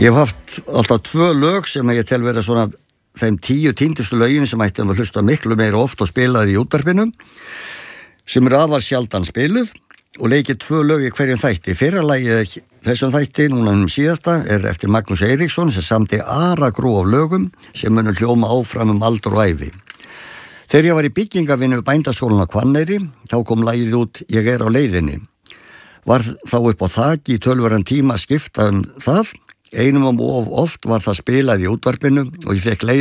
Ég hef haft alltaf 2 lög sem ég tel vera svona þeim 10 týndustu lögin sem ættum að hlusta miklu meira oft og spilaðir í útvarpinu, sem afar sjaldan spiluð og leikið 2 lög í hverjum þætti. Fyrra lagið þessum þætti, núna síðasta, er eftir Magnús Eiríksson sem samdi aragrú af lögum sem munu hljóma áfram aldur og ævi. Þegar ég var í byggingavinnu við Bændaskólann á Hvanneyri, þá kom lagið út Ég er á leiðinni. Var þá upp á þaki í töluverðan tíma að skipta það. Einum og oft var það spilað í útvarpinu og ég fekk leið